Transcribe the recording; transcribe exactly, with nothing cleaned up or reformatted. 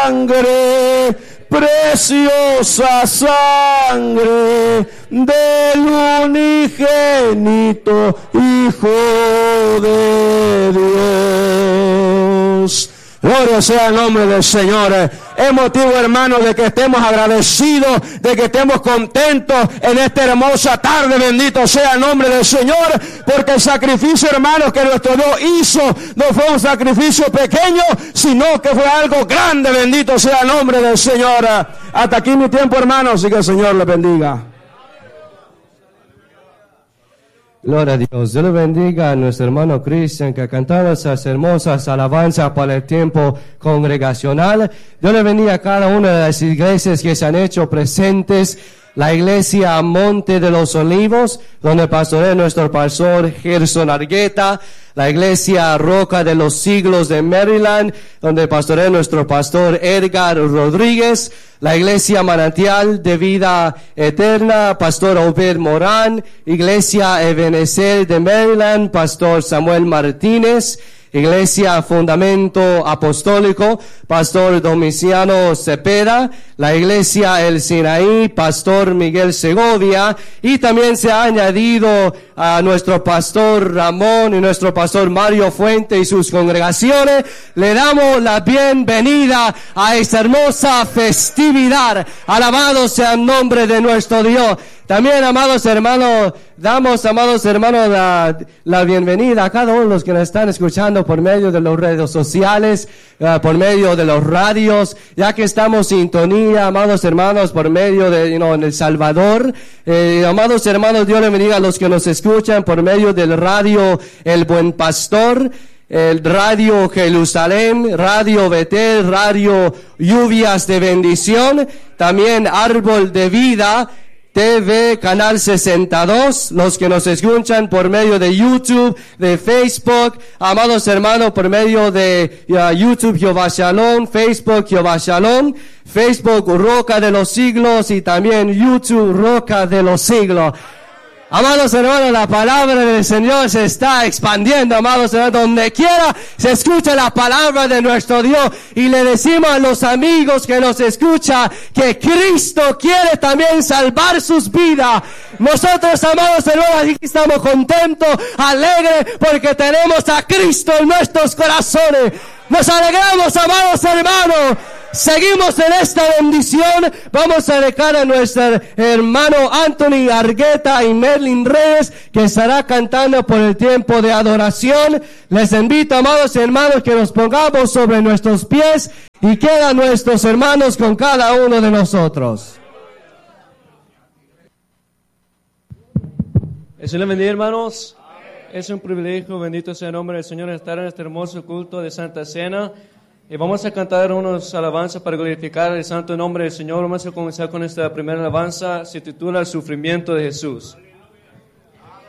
sangre, preciosa sangre del unigénito Hijo de Dios. Gloria sea el nombre del Señor. Es motivo, hermano, de que estemos agradecidos, de que estemos contentos en esta hermosa tarde. Bendito sea el nombre del Señor, porque el sacrificio, hermanos, que nuestro Dios hizo no fue un sacrificio pequeño, sino que fue algo grande. Bendito sea el nombre del Señor. Hasta aquí mi tiempo, hermanos, y que el Señor les bendiga. Gloria a Dios. Dios le bendiga a nuestro hermano Cristian, que ha cantado esas hermosas alabanzas para el tiempo congregacional. Dios le bendiga a cada una de las iglesias que se han hecho presentes. La iglesia Monte de los Olivos, donde pastorea nuestro pastor Gerson Argueta. La iglesia Roca de los Siglos de Maryland, donde pastorea nuestro pastor Edgar Rodríguez. La iglesia Manantial de Vida Eterna, pastor Obed Morán. Iglesia Ebenezer de Maryland, pastor Samuel Martínez. Iglesia Fundamento Apostólico, pastor Domiciano Cepeda. La iglesia El Sinaí, pastor Miguel Segovia. Y también se ha añadido a nuestro pastor Ramón y nuestro pastor Mario Fuente y sus congregaciones. Le damos la bienvenida a esta hermosa festividad. Alabado sea el nombre de nuestro Dios. También, amados hermanos, damos, amados hermanos, la, la bienvenida a cada uno de los que nos están escuchando por medio de las redes sociales, uh, por medio de los radios, ya que estamos en sintonía, amados hermanos, por medio de, you know, en El Salvador. Eh, amados hermanos, Dios le bendiga a los que nos escuchan por medio del radio El Buen Pastor, el Radio Jerusalén, Radio Betel, Radio Lluvias de Bendición, también Árbol de Vida, T V Canal sesenta y dos, los que nos escuchan por medio de YouTube, de Facebook, amados hermanos, por medio de uh, YouTube Jehová Shalom, Facebook Jehová Shalom, Facebook Roca de los Siglos y también YouTube Roca de los Siglos. Amados hermanos, la palabra del Señor se está expandiendo, amados hermanos, donde quiera se escucha la palabra de nuestro Dios, y le decimos a los amigos que nos escuchan que Cristo quiere también salvar sus vidas. Nosotros, amados hermanos, aquí estamos contentos, alegres, porque tenemos a Cristo en nuestros corazones. Nos alegramos, amados hermanos. Seguimos en esta bendición. Vamos a dejar a nuestro hermano Anthony Argueta y Merlin Reyes, que estará cantando por el tiempo de adoración. Les invito, amados hermanos, que nos pongamos sobre nuestros pies y quedan nuestros hermanos con cada uno de nosotros. Eso le bendiga, hermanos. Es un privilegio, bendito sea el nombre del Señor, estar en este hermoso culto de Santa Cena. Y vamos a cantar unos alabanzas para glorificar el santo nombre del Señor. Vamos a comenzar con esta primera alabanza, se titula El sufrimiento de Jesús.